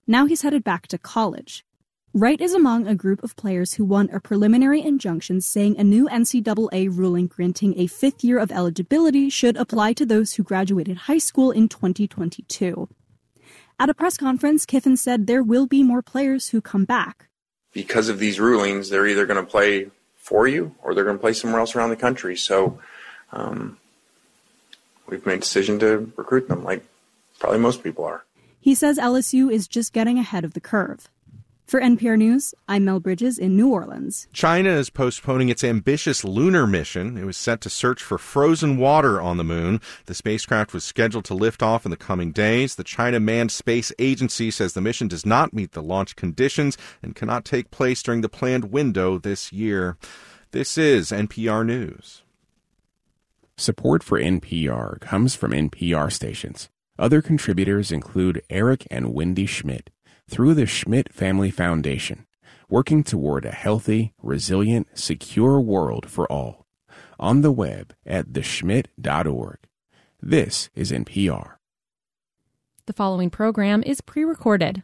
Now he's headed back to college. Wright is among a group of players who won a preliminary injunction saying a new NCAA ruling granting a fifth year of eligibility should apply to those who graduated high school in 2022. At a press conference, Kiffin said there will be more players who come back. Because of these rulings, they're either going to play for you or they're going to play somewhere else around the country. So we've made a decision to recruit them, like probably most people are. He says LSU is just getting ahead of the curve. For NPR News, I'm Mel Bridges in New Orleans. China is postponing its ambitious lunar mission. It was set to search for frozen water on the moon. The spacecraft was scheduled to lift off in the coming days. The China Manned Space Agency says the mission does not meet the launch conditions and cannot take place during the planned window this year. This is NPR News. Support for NPR comes from NPR stations. Other contributors include Eric and Wendy Schmidt. Through the Schmidt Family Foundation, working toward a healthy, resilient, secure world for all. On the web at theschmidt.org. This is NPR. The following program is pre-recorded.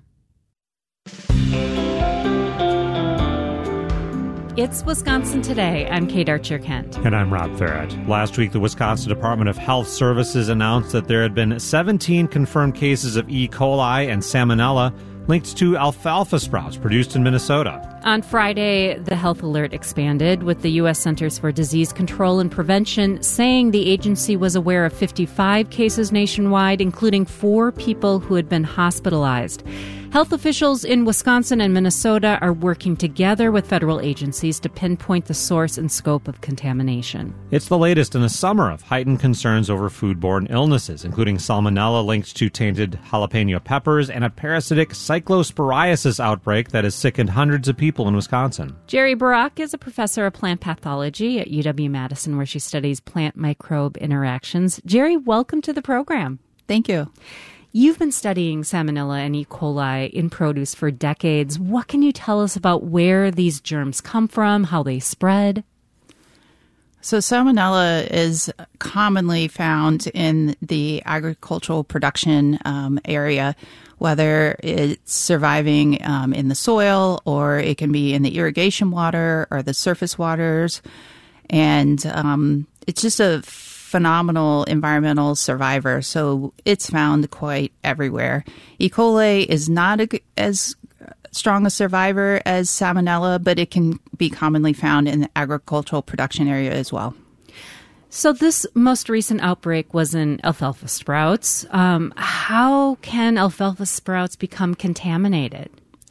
It's Wisconsin Today. I'm Kate Archer-Kent. And I'm Rob Farrett. Last week, the Wisconsin Department of Health Services announced that there had been 17 confirmed cases of E. coli and Salmonella linked to alfalfa sprouts produced in Minnesota. On Friday, the health alert expanded, with the U.S. Centers for Disease Control and Prevention saying the agency was aware of 55 cases nationwide, including 4 people who had been hospitalized. Health officials in Wisconsin and Minnesota are working together with federal agencies to pinpoint the source and scope of contamination. It's the latest in a summer of heightened concerns over foodborne illnesses, including salmonella linked to tainted jalapeno peppers and a parasitic cyclosporiasis outbreak that has sickened hundreds of people in Wisconsin. Jerry Barak is a professor of plant pathology at UW-Madison, where she studies plant microbe interactions. Jerry, welcome to the program. Thank you. You've been studying Salmonella and E. coli in produce for decades. What can you tell us about where these germs come from, how they spread? So Salmonella is commonly found in the agricultural production area, whether it's surviving in the soil or it can be in the irrigation water or the surface waters. And it's just a phenomenal environmental survivor, so it's found quite everywhere. E. coli is not as strong a survivor as Salmonella, but it can be commonly found in the agricultural production area as well. So this most recent outbreak was in alfalfa sprouts. How can alfalfa sprouts become contaminated?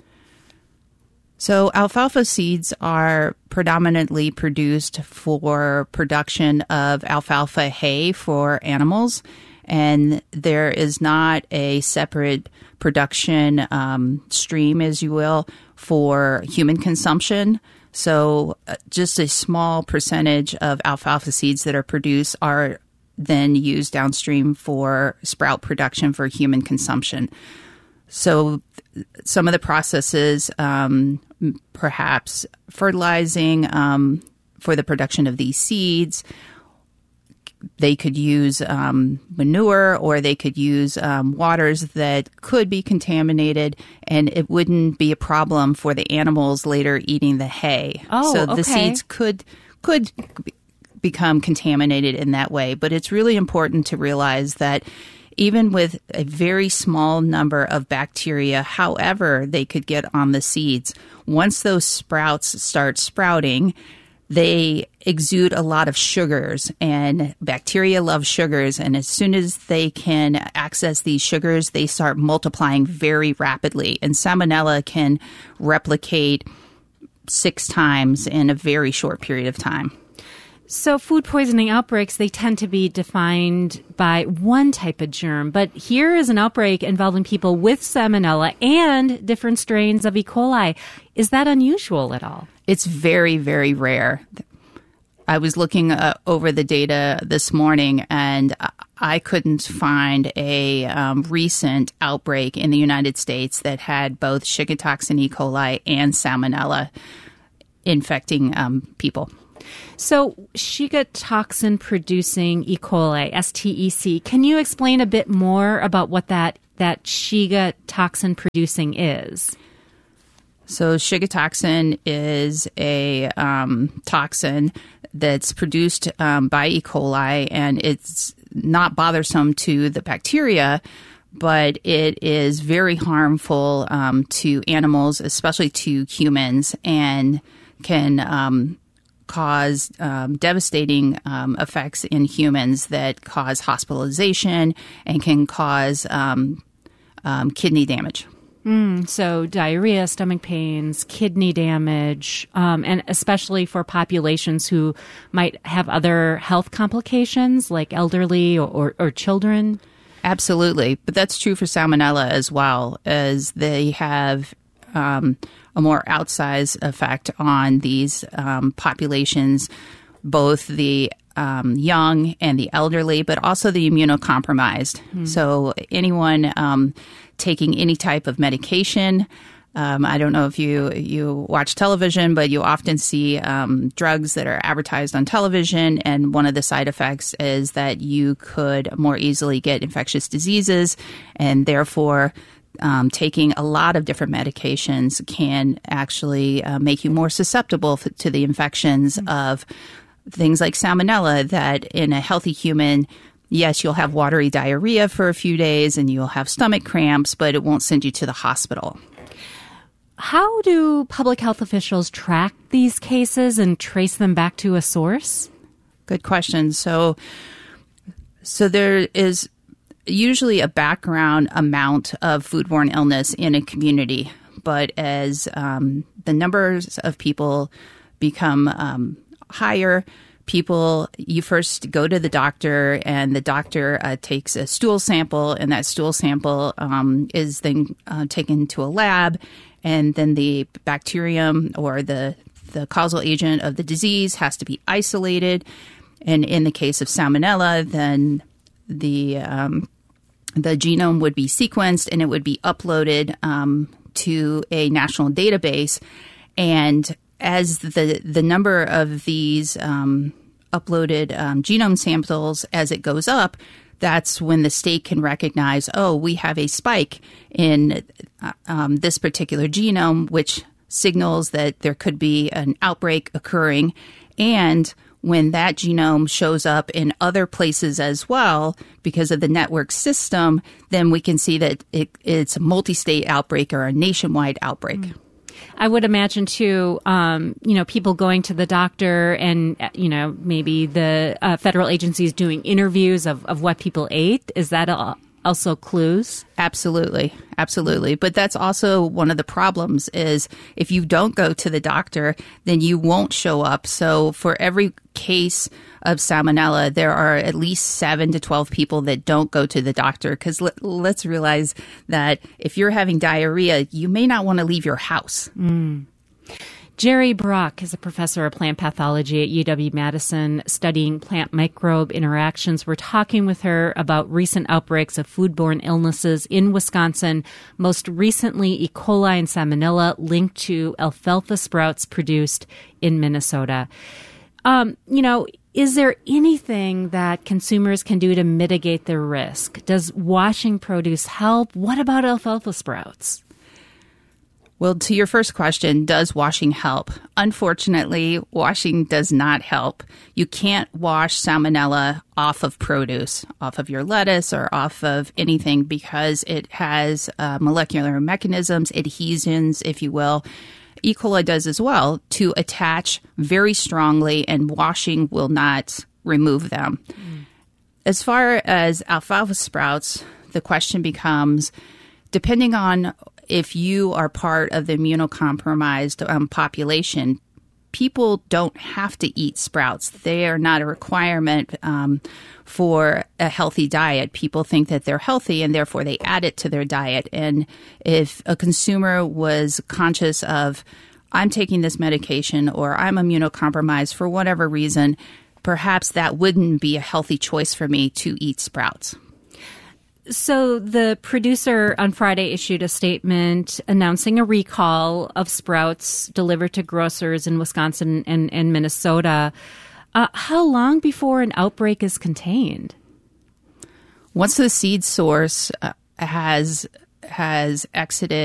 So alfalfa seeds are predominantly produced for production of alfalfa hay for animals, and there is not a separate production stream, as you will, for human consumption. So just a small percentage of alfalfa seeds that are produced are then used downstream for sprout production for human consumption. So some of the processes, perhaps fertilizing for the production of these seeds, they could use manure, or they could use waters that could be contaminated, and it wouldn't be a problem for the animals later eating the hay. Oh, so okay. the seeds could become contaminated in that way. But it's really important to realize that even with a very small number of bacteria, however they could get on the seeds, once those sprouts start sprouting, they exude a lot of sugars, and bacteria love sugars. And as soon as they can access these sugars, they start multiplying very rapidly. And Salmonella can replicate 6 times in a very short period of time. So food poisoning outbreaks, they tend to be defined by one type of germ. But here is an outbreak involving people with Salmonella and different strains of E. coli. Is that unusual at all? It's very, very rare. I was looking over the data this morning, and I couldn't find a recent outbreak in the United States that had both Shiga toxin E. coli and Salmonella infecting people. So Shiga toxin producing E. coli, STEC, can you explain a bit more about what that that Shiga toxin producing is? So Shiga toxin is a toxin that's produced by E. coli, and it's not bothersome to the bacteria, but it is very harmful to animals, especially to humans, and can cause devastating effects in humans that cause hospitalization and can cause kidney damage. So diarrhea, stomach pains, kidney damage, and especially for populations who might have other health complications like elderly or children. Absolutely. But that's true for Salmonella as well, as they have a more outsized effect on these populations, both the young and the elderly, but also the immunocompromised. So anyone taking any type of medication, I don't know if you watch television, but you often see drugs that are advertised on television, and one of the side effects is that you could more easily get infectious diseases, and therefore taking a lot of different medications can actually make you more susceptible to the infections of things like Salmonella, that in a healthy human, yes, you'll have watery diarrhea for a few days and you'll have stomach cramps, but it won't send you to the hospital. How do public health officials track these cases and trace them back to a source? Good question. So there is usually a background amount of foodborne illness in a community, but as the numbers of people become higher, you first go to the doctor, and the doctor takes a stool sample, and that stool sample is then taken to a lab, and then the bacterium or the causal agent of the disease has to be isolated. And in the case of Salmonella, then the genome would be sequenced, and it would be uploaded to a national database. And as the number of these uploaded genome samples, as it goes up, that's when the state can recognize, oh, we have a spike in this particular genome, which signals that there could be an outbreak occurring. And when that genome shows up in other places as well, because of the network system, then we can see that it's a multi-state outbreak or a nationwide outbreak. I would imagine, too, people going to the doctor and, maybe the federal agencies doing interviews of what people ate. Is that also clues? Absolutely. Absolutely. But that's also one of the problems is if you don't go to the doctor, then you won't show up. So for every case of Salmonella, there are at least 7 to 12 people that don't go to the doctor, because let's realize that if you're having diarrhea, you may not want to leave your house. Jerry Brock is a professor of plant pathology at UW-Madison studying plant microbe interactions. We're talking with her about recent outbreaks of foodborne illnesses in Wisconsin, most recently E. coli and Salmonella linked to alfalfa sprouts produced in Minnesota. Is there anything that consumers can do to mitigate their risk? Does washing produce help? What about alfalfa sprouts? Well, to your first question, does washing help? Unfortunately, washing does not help. You can't wash Salmonella off of produce, off of your lettuce or off of anything, because it has molecular mechanisms, adhesions, if you will. E. coli does as well, to attach very strongly, and washing will not remove them. As far as alfalfa sprouts, the question becomes, depending on if you are part of the immunocompromised population, people don't have to eat sprouts. They are not a requirement for a healthy diet. People think that they're healthy and therefore they add it to their diet. And if a consumer was conscious of, I'm taking this medication or I'm immunocompromised for whatever reason, perhaps that wouldn't be a healthy choice for me to eat sprouts. So the producer on Friday issued a statement announcing a recall of sprouts delivered to grocers in Wisconsin and Minnesota. How long before an outbreak is contained? Once the seed source has exited